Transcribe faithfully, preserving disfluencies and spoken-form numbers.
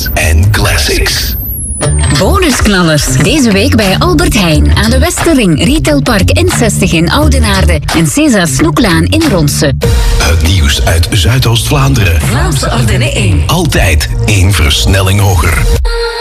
en classics. Bonusknallers. Deze week bij Albert Heijn aan de Westerring, Retailpark N zestig in Oudenaarde en César Snoeklaan in Ronsen. Het nieuws uit Zuidoost-Vlaanderen. Vlaamse Ardennen één. Altijd één versnelling hoger.